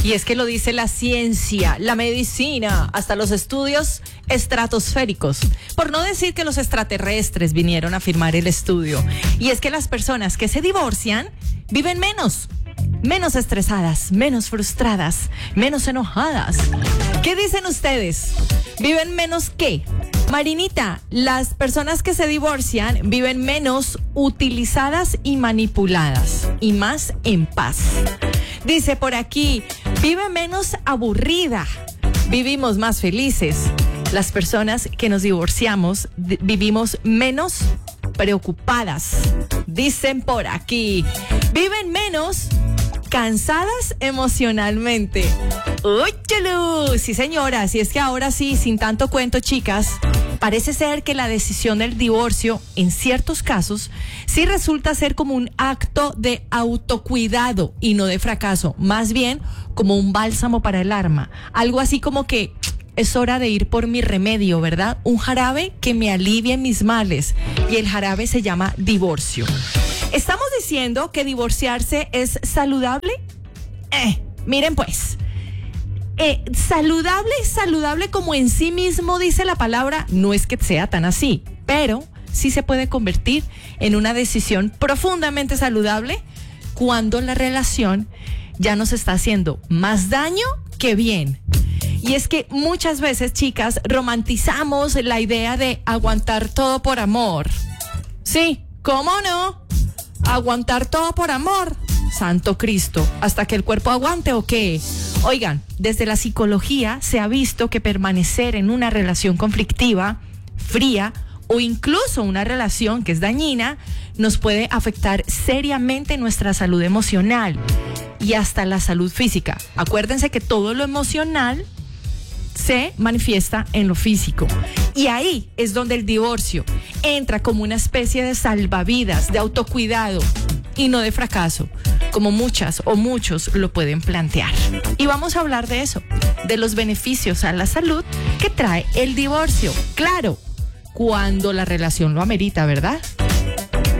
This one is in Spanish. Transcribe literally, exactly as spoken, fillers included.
Y es que lo dice la ciencia, la medicina, hasta los estudios estratosféricos. Por no decir que los extraterrestres vinieron a firmar el estudio. Y es que las personas que se divorcian viven menos. Menos estresadas, menos frustradas, menos enojadas. ¿Qué dicen ustedes? ¿Viven menos qué? Marinita, las personas que se divorcian viven menos utilizadas y manipuladas y más en paz. Dice por aquí, vive menos aburrida, vivimos más felices. Las personas que nos divorciamos d- vivimos menos preocupadas. Dicen por aquí, viven menos cansadas emocionalmente. ¡Uy, chulú! Sí, señora, si es que ahora sí, sin tanto cuento, chicas, parece ser que la decisión del divorcio, en ciertos casos, sí resulta ser como un acto de autocuidado y no de fracaso, más bien como un bálsamo para el alma. Algo así como que es hora de ir por mi remedio, ¿verdad? Un jarabe que me alivie mis males. Y el jarabe se llama divorcio. ¿Estamos diciendo que divorciarse es saludable? Eh, miren pues. Eh, saludable, saludable como en sí mismo dice la palabra, no es que sea tan así, pero sí se puede convertir en una decisión profundamente saludable cuando la relación ya nos está haciendo más daño que bien. Y es que muchas veces, chicas, romantizamos la idea de aguantar todo por amor. Sí, ¿cómo no? Aguantar todo por amor. Santo Cristo, ¿hasta que el cuerpo aguante o qué? Oigan, desde la psicología se ha visto que permanecer en una relación conflictiva, fría o incluso una relación que es dañina nos puede afectar seriamente nuestra salud emocional y hasta la salud física. Acuérdense que todo lo emocional se manifiesta en lo físico. Y ahí es donde el divorcio entra como una especie de salvavidas, de autocuidado y no de fracaso, como muchas o muchos lo pueden plantear. Y vamos a hablar de eso, de los beneficios a la salud que trae el divorcio. Claro, cuando la relación lo amerita, ¿verdad?